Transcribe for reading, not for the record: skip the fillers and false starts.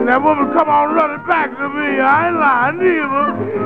And that woman come on running back to me. I ain't lying neither.